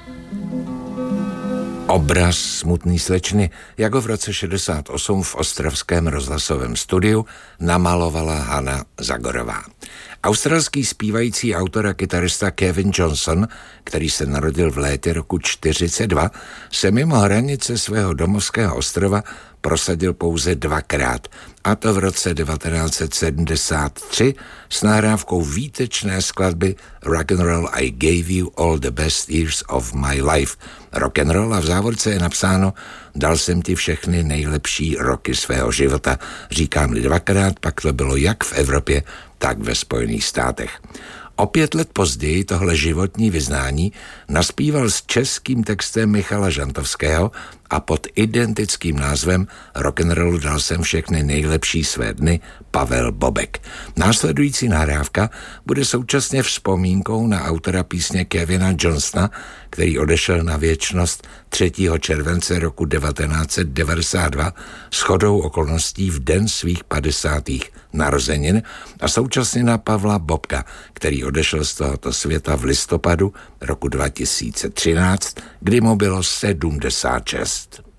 Obraz smutný slečny, jak ho v roce 68 v ostravském rozhlasovém studiu namalovala Hana Zagorová. Australský zpívající autor a kytarista Kevin Johnson, který se narodil v létě roku 1942, se mimo hranice svého domovského ostrova prosadil pouze dvakrát, a to v roce 1973 s nahrávkou výtečné skladby Rock'n'Roll I Gave You All the Best Years of My Life. Rock'n'roll a v závorce je napsáno Dal jsem ti všechny nejlepší roky svého života. Říkám-li dvakrát, pak to bylo jak v Evropě, tak ve Spojených státech. O 5 let později tohle životní vyznání naspíval s českým textem Michala Žantovského a pod identickým názvem Rock'n'rollu dal jsem všechny nejlepší své dny Pavel Bobek. Následující nahrávka bude současně vzpomínkou na autora písně Kevina Johnsona, který odešel na věčnost 3. července roku 1992 shodou okolností v den svých 50. narozenin a současně na Pavla Bobka, který odešel z tohoto světa v listopadu roku 2013, kdy mu bylo 76.